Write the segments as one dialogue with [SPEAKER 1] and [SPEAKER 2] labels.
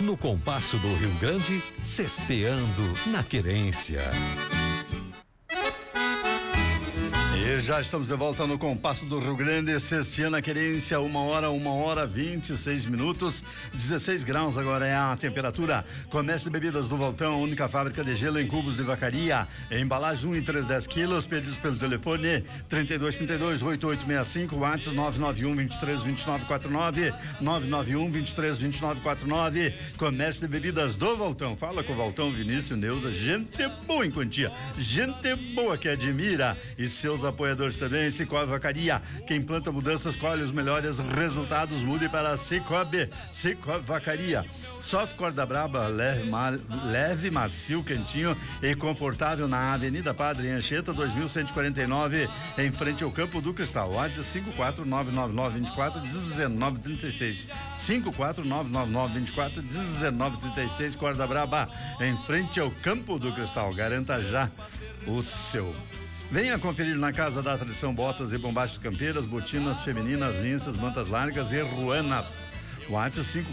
[SPEAKER 1] no compasso do Rio Grande, cesteando na querência.
[SPEAKER 2] E já estamos de volta no compasso do Rio Grande, Cestiana Querência, 1h, 26 minutos, 16 graus agora é a temperatura. Comércio de bebidas do Voltão, única fábrica de gelo em cubos de vacaria, embalagem 1 e 3, 10 quilos, pedidos pelo telefone 3232-8865, WhatsApp 991-232949, 991-232949, comércio de bebidas do Voltão. Fala com o Voltão, Vinícius, Neuza, gente boa em quantia, gente boa que admira, e seus apoiadores também. Cicobi Vacaria, quem planta mudanças colhe os melhores resultados, mude para Cicobi Vacaria. Soft Corda Braba, leve, macio, quentinho e confortável na Avenida Padre Anchieta 2149, em frente ao Campo do Cristal. WhatsApp 54999241936, 54999241936, Corda Braba, em frente ao Campo do Cristal. Garanta já o seu. Venha conferir na Casa da Tradição botas e bombachas campeiras, botinas femininas, linças, mantas largas e ruanas. WhatsApp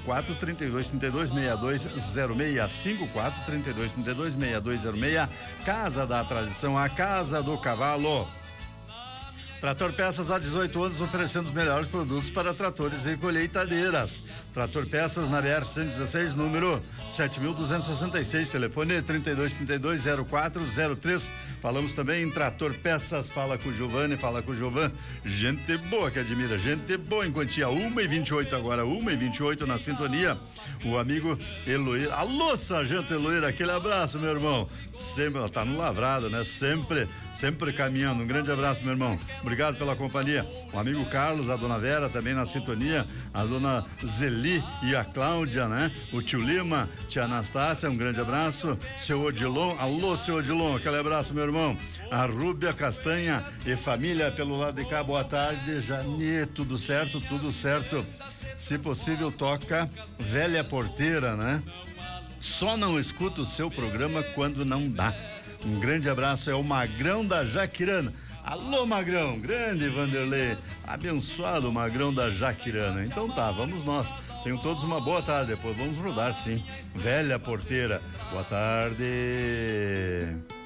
[SPEAKER 2] 5432326206, 5432326206, Casa da Tradição, a Casa do Cavalo. Trator Peças há 18 anos oferecendo os melhores produtos para tratores e colheitadeiras. Trator Peças na BR-116, número 7266, telefone 3232-0403. Falamos também em Trator Peças, fala com o Giovanni, fala com o Giovan. Gente boa que admira, gente boa em quantia. 1h28 agora, 1h28 na sintonia. O amigo Eloir. Alô, Sargento Eloir, aquele abraço, meu irmão. Sempre, ela tá no lavrado, né? Sempre caminhando. Um grande abraço, meu irmão. Obrigado pela companhia. O amigo Carlos, a dona Vera também na sintonia, a dona Zeli e a Cláudia, né? O tio Lima, tia Anastácia, um grande abraço. Seu Odilon, alô, seu Odilon, aquele abraço, meu irmão. A Rúbia Castanha e família pelo lado de cá, boa tarde, Jani, tudo certo, tudo certo. Se possível, toca Velha Porteira, né? Só não escuta o seu programa quando não dá. Um grande abraço, é o Magrão da Jaquirana. Alô, Magrão, grande Vanderlei, abençoado Magrão da Jaquirana. Então tá, vamos nós. Tenham todos uma boa tarde, depois vamos rodar sim. Velha Porteira, boa tarde.